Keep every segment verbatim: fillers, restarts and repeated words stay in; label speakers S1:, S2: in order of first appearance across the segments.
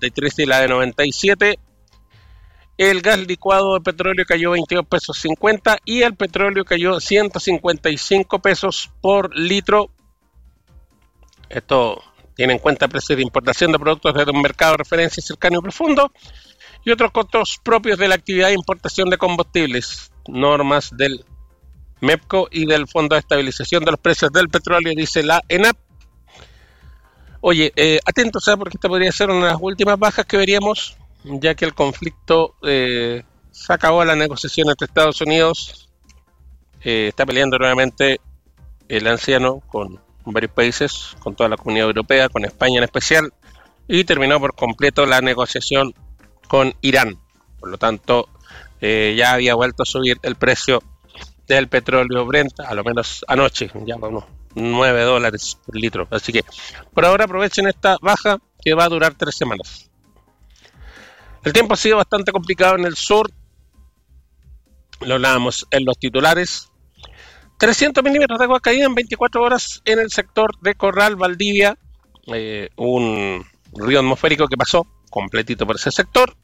S1: noventa y tres y la de noventa y siete. El gas licuado de petróleo cayó veintidós pesos cincuenta y el petróleo cayó ciento cincuenta y cinco pesos por litro. Esto tiene en cuenta precios de importación de productos desde un mercado de referencia cercano y profundo y otros costos propios de la actividad de importación de combustibles, normas del MEPCO y del Fondo de Estabilización de los Precios del Petróleo, dice la ENAP. Oye, eh, atentos, ¿sabes? Porque esta podría ser una de las últimas bajas que veríamos, ya que el conflicto eh, se acabó la negociación entre Estados Unidos, eh, está peleando nuevamente el anciano con varios países, con toda la Comunidad Europea, con España en especial, y terminó por completo la negociación con Irán. Por lo tanto, eh, ya había vuelto a subir el precio del petróleo Brent, a lo menos anoche, ya unos nueve dólares por litro. Así que por ahora aprovechen esta baja que va a durar tres semanas. El tiempo ha sido bastante complicado en el sur, lo hablábamos en los titulares. trescientos milímetros de agua caída en veinticuatro horas en el sector de Corral, Valdivia, eh, un río atmosférico que pasó completito por ese sector.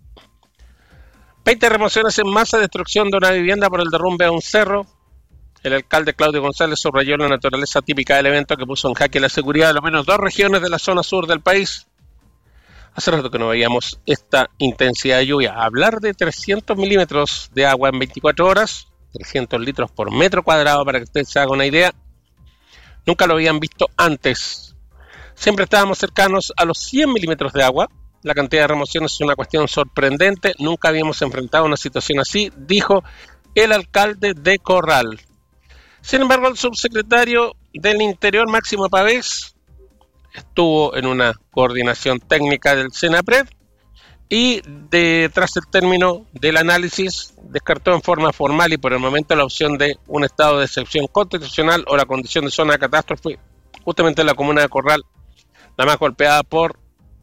S1: veinte remociones en masa, destrucción de una vivienda por el derrumbe a un cerro. El alcalde Claudio González subrayó la naturaleza típica del evento que puso en jaque la seguridad de al menos dos regiones de la zona sur del país. Hace rato que no veíamos esta intensidad de lluvia. Hablar de trescientos milímetros de agua en veinticuatro horas, trescientos litros por metro cuadrado, para que ustedes se hagan una idea, nunca lo habían visto antes. Siempre estábamos cercanos a los cien milímetros de agua. La cantidad de remociones es una cuestión sorprendente. Nunca habíamos enfrentado una situación así, dijo el alcalde de Corral. Sin embargo, el subsecretario del Interior, Máximo Pavés, estuvo en una coordinación técnica del Senapred y de, tras el término del análisis descartó en forma formal y por el momento la opción de un estado de excepción constitucional o la condición de zona de catástrofe, justamente en la comuna de Corral, la más golpeada por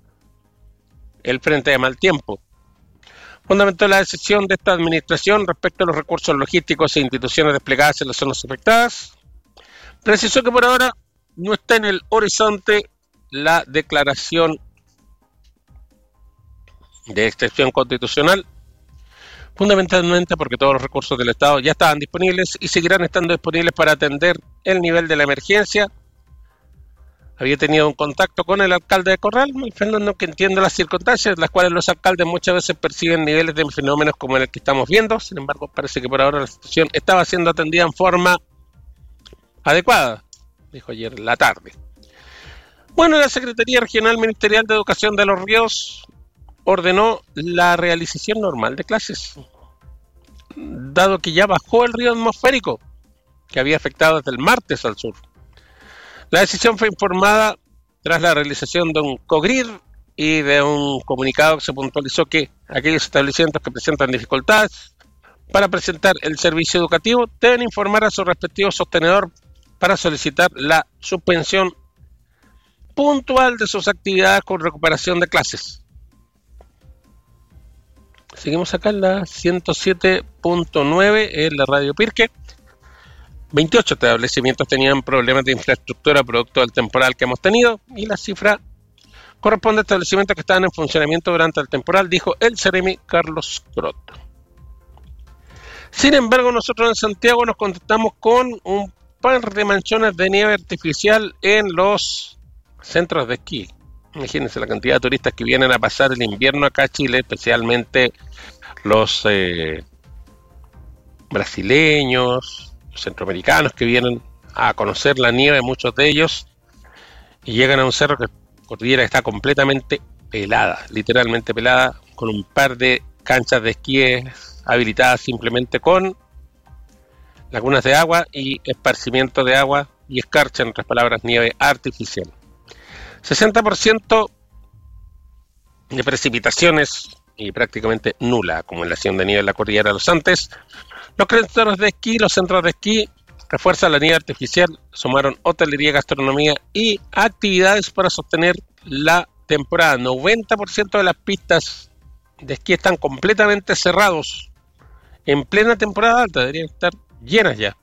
S1: el frente de mal tiempo. Fundamentó la decisión de esta administración respecto a los recursos logísticos e instituciones desplegadas en las zonas afectadas. Precisó que por ahora no está en el horizonte la declaración de excepción constitucional, fundamentalmente porque todos los recursos del Estado ya estaban disponibles y seguirán estando disponibles para atender el nivel de la emergencia. Había tenido un contacto con el alcalde de Corral, Fernando, que entiende las circunstancias, las cuales los alcaldes muchas veces perciben niveles de fenómenos como el que estamos viendo. Sin embargo, parece que por ahora la situación estaba siendo atendida en forma adecuada, dijo ayer en la tarde. Bueno, la Secretaría Regional Ministerial de Educación de Los Ríos ordenó la realización normal de clases, dado que ya bajó el río atmosférico, que había afectado desde el martes al sur. La decisión fue informada tras la realización de un COGRIR y de un comunicado que se puntualizó que aquellos establecimientos que presentan dificultades para presentar el servicio educativo deben informar a su respectivo sostenedor para solicitar la suspensión puntual de sus actividades con recuperación de clases. Seguimos acá en la ciento siete punto nueve en la radio Pirque. veintiocho establecimientos tenían problemas de infraestructura producto del temporal que hemos tenido y la cifra corresponde a establecimientos que estaban en funcionamiento durante el temporal, dijo el Ceremi Carlos Crot. Sin embargo, nosotros en Santiago nos contactamos con un par de manchones de nieve artificial en los centros de esquí. Imagínense la cantidad de turistas que vienen a pasar el invierno acá a Chile, especialmente los eh, brasileños, los centroamericanos que vienen a conocer la nieve, muchos de ellos, y llegan a un cerro que cordillera está completamente pelada, literalmente pelada, con un par de canchas de esquí habilitadas simplemente con lagunas de agua y esparcimiento de agua y escarcha, en otras palabras, nieve artificial. sesenta por ciento de precipitaciones y prácticamente nula acumulación de nieve en la cordillera de los Andes. Los centros de esquí, los centros de esquí refuerzan la nieve artificial, sumaron hotelería, gastronomía y actividades para sostener la temporada. noventa por ciento de las pistas de esquí están completamente cerrados en plena temporada alta, deberían estar llenas ya.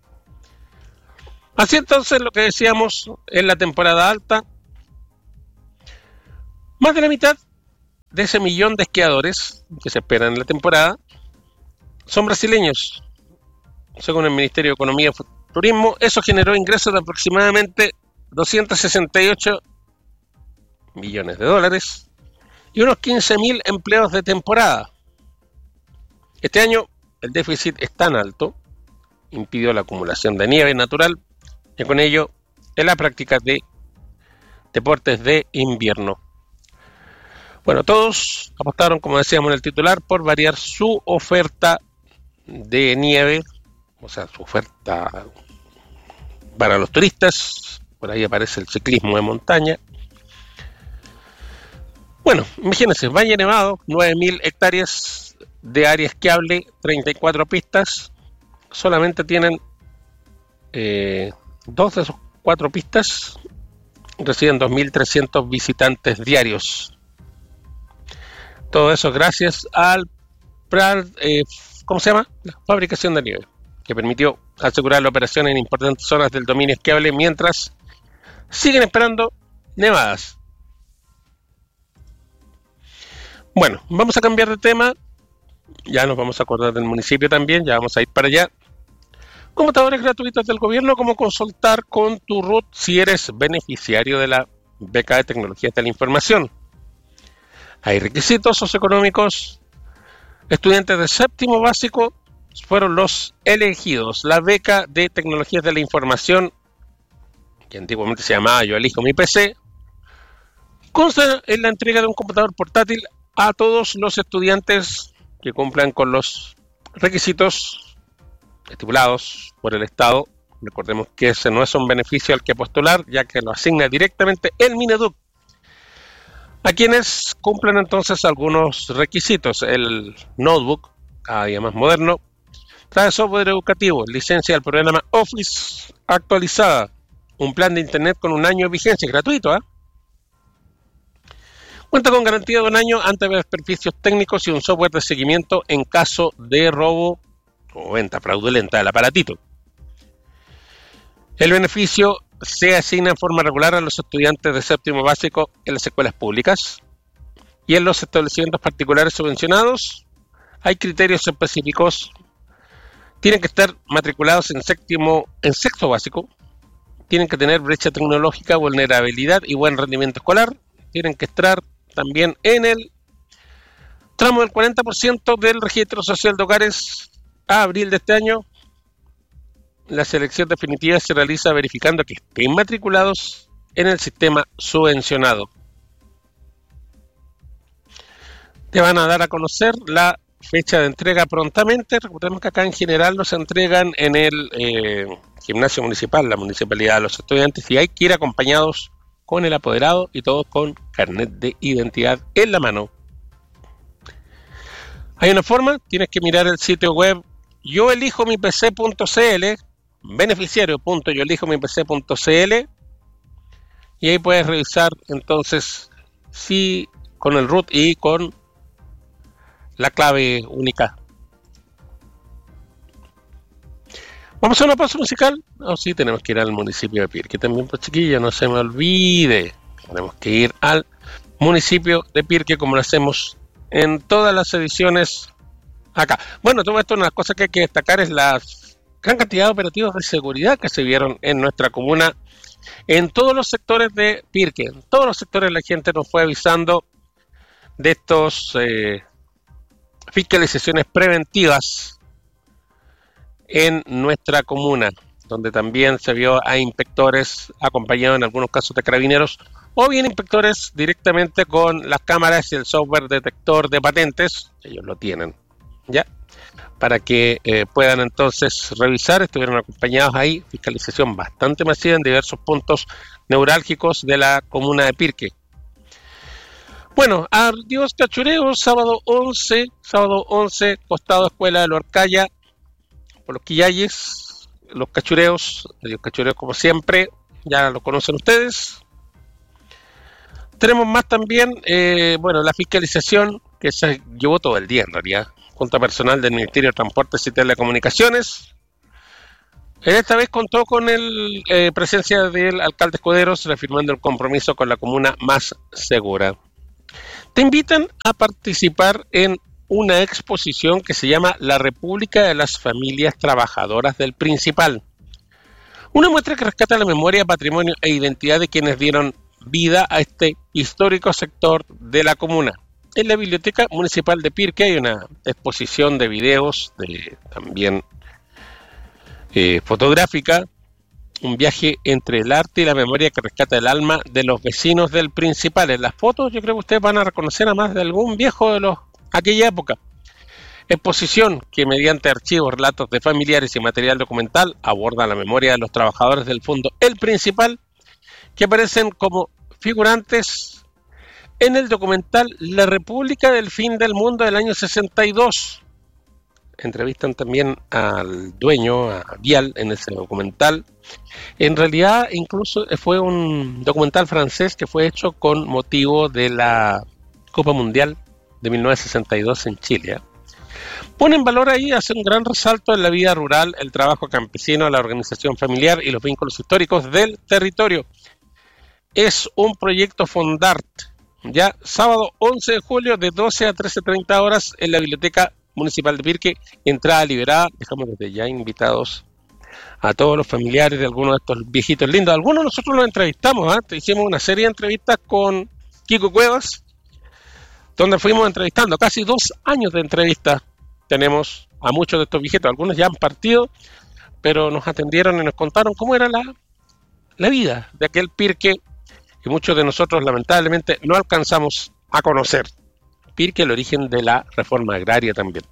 S1: Así entonces, lo que decíamos en la temporada alta, más de la mitad de ese millón de esquiadores que se esperan en la temporada son brasileños. Según el Ministerio de Economía y Turismo, eso generó ingresos de aproximadamente doscientos sesenta y ocho millones de dólares y unos quince mil empleos de temporada. Este año el déficit es tan alto, impidió la acumulación de nieve natural y con ello en la práctica de deportes de invierno. Bueno, todos apostaron, como decíamos en el titular, por variar su oferta de nieve, o sea, su oferta para los turistas. Por ahí aparece el ciclismo de montaña. Bueno, imagínense, Valle Nevado, nueve mil hectáreas de área esquiable, treinta y cuatro pistas. Solamente tienen eh, dos de esas cuatro pistas, reciben dos mil trescientos visitantes diarios. Todo eso gracias al plan, eh, ¿cómo se llama? La fabricación de nieve, que permitió asegurar la operación en importantes zonas del dominio esquiable mientras siguen esperando nevadas. Bueno, vamos a cambiar de tema. Ya nos vamos a acordar del municipio también, ya vamos a ir para allá. Computadores gratuitos del gobierno, como consultar con tu R U T si eres beneficiario de la beca de tecnologías de la información. Hay requisitos socioeconómicos. Estudiantes de séptimo básico fueron los elegidos. La beca de tecnologías de la información, que antiguamente se llamaba Yo Elijo Mi P C, consta en la entrega de un computador portátil a todos los estudiantes que cumplan con los requisitos estipulados por el Estado. Recordemos que ese no es un beneficio al que postular, ya que lo asigna directamente el Mineduc a quienes cumplan entonces algunos requisitos. El notebook, cada día más moderno, trae software educativo, licencia del programa Office actualizada, un plan de internet con un año de vigencia gratuito, ¿eh? Cuenta con garantía de un año ante beneficios técnicos y un software de seguimiento en caso de robo o venta fraudulenta del aparatito. El beneficio se asigna en forma regular a los estudiantes de séptimo básico en las escuelas públicas y en los establecimientos particulares subvencionados. Hay criterios específicos. Tienen que estar matriculados en séptimo, en sexto básico. Tienen que tener brecha tecnológica, vulnerabilidad y buen rendimiento escolar. Tienen que estar también en el tramo del cuarenta por ciento del registro social de hogares a abril de este año. La selección definitiva se realiza verificando que estén matriculados en el sistema subvencionado. Te van a dar a conocer la fecha de entrega prontamente. Recordemos que acá en general nos entregan en el eh, gimnasio municipal, la municipalidad de los estudiantes, y hay que ir acompañados con el apoderado y todos con carnet de identidad en la mano. Hay una forma, tienes que mirar el sitio web yo elijo mi p c punto c l, beneficiario punto yo elijo mi p c punto c l, y ahí puedes revisar entonces si con el root y con la clave única. Vamos a una pausa musical. Oh, sí, tenemos que ir al municipio de Pirque también, pues chiquillos, no se me olvide. Tenemos que ir al municipio de Pirque como lo hacemos en todas las ediciones acá. Bueno, todo esto, una cosa que hay que destacar es la gran cantidad de operativos de seguridad que se vieron en nuestra comuna, en todos los sectores de Pirque. En todos los sectores la gente nos fue avisando de estos eh, fiscalizaciones preventivas en nuestra comuna, donde también se vio a inspectores acompañados en algunos casos de carabineros, o bien inspectores directamente con las cámaras y el software detector de patentes. Ellos lo tienen, ¿ya? Para que eh, puedan entonces revisar. Estuvieron acompañados ahí, fiscalización bastante masiva en diversos puntos neurálgicos de la comuna de Pirque. Bueno, adiós cachureos, sábado once, sábado once, costado Escuela de la Orcaya, por los Quillayes, los cachureos, adiós cachureos como siempre, ya lo conocen ustedes. Tenemos más también, eh, bueno, la fiscalización que se llevó todo el día en realidad, junto a personal del Ministerio de Transportes y Telecomunicaciones. Esta vez contó con la eh, presencia del alcalde Escuderos, reafirmando el compromiso con la comuna más segura. Te invitan a participar en una exposición que se llama La República de las Familias Trabajadoras del Principal. Una muestra que rescata la memoria, patrimonio e identidad de quienes dieron vida a este histórico sector de la comuna. En la Biblioteca Municipal de Pirque hay una exposición de videos, de, también eh, fotográfica, un viaje entre el arte y la memoria que rescata el alma de los vecinos del Principal. En las fotos yo creo que ustedes van a reconocer a más de algún viejo de los aquella época. Exposición que mediante archivos, relatos de familiares y material documental aborda la memoria de los trabajadores del fondo El Principal, que aparecen como figurantes en el documental La República del Fin del Mundo del año sesenta y dos. Entrevistan también al dueño, a Vial, en ese documental. En realidad, incluso fue un documental francés que fue hecho con motivo de la Copa Mundial de mil novecientos sesenta y dos en Chile. Pone en valor ahí, hace un gran resalto en la vida rural, el trabajo campesino, la organización familiar y los vínculos históricos del territorio. Es un proyecto Fondart, ya sábado once de julio de doce a trece treinta horas en la Biblioteca Municipal de Pirque, entrada liberada. Dejamos desde ya invitados a todos los familiares de algunos de estos viejitos lindos. Algunos nosotros los entrevistamos, ¿eh? Hicimos una serie de entrevistas con Kiko Cuevas, donde fuimos entrevistando, casi dos años de entrevistas tenemos a muchos de estos viejitos. Algunos ya han partido, pero nos atendieron y nos contaron cómo era la, la vida de aquel Pirque que muchos de nosotros lamentablemente no alcanzamos a conocer. Pirque, el origen de la reforma agraria también.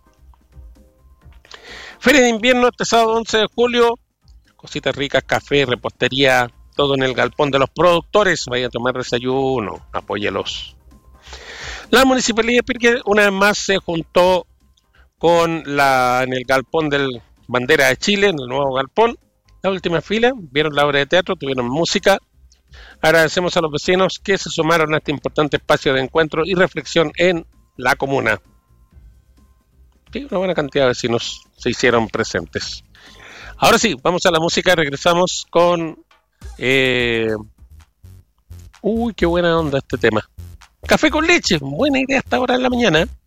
S1: Feria de invierno este sábado once de julio, cositas ricas, café, repostería, todo en el galpón de los productores. Vayan a tomar desayuno, apóyelos. La Municipalidad de Pirque una vez más se juntó con la en el galpón del Bandera de Chile, en el nuevo galpón. La última fila, vieron la obra de teatro, tuvieron música. Agradecemos a los vecinos que se sumaron a este importante espacio de encuentro y reflexión en la comuna. Sí, una buena cantidad de vecinos se hicieron presentes. Ahora sí, vamos a la música, regresamos con... Eh... Uy, qué buena onda este tema. Café con leche, buena idea a esta hora de la mañana.